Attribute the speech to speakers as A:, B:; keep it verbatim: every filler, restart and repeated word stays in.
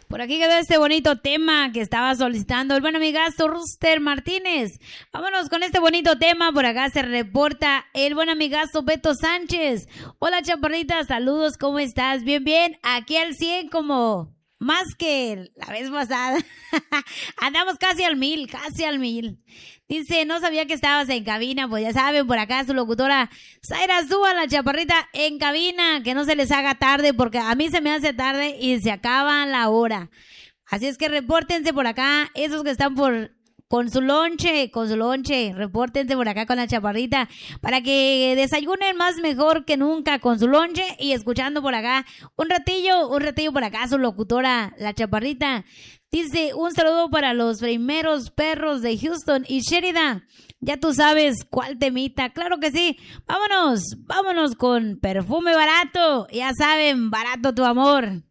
A: Por aquí quedó este bonito tema que estaba solicitando el buen amigazo Ruster Martínez. Vámonos con este bonito tema. Por acá se reporta el buen amigazo Beto Sánchez. Hola, chaparrita, saludos, ¿cómo estás? Bien, bien, aquí al cien como más que la vez pasada. Andamos casi al mil, casi al mil. Dice, no sabía que estabas en cabina. Pues ya saben, por acá su locutora Zaira Zúa, la chaparrita en cabina. Que no se les haga tarde porque a mí se me hace tarde y se acaba la hora. Así es que repórtense por acá, esos que están por con su lonche, con su lonche, repórtense por acá con la chaparrita para que desayunen más mejor que nunca con su lonche y escuchando por acá un ratillo, un ratillo por acá su locutora, la chaparrita. Dice, un saludo para los primeros perros de Houston y Sheridan. Ya tú sabes cuál temita. Claro que sí. Vámonos, vámonos con perfume barato. Ya saben, barato tu amor.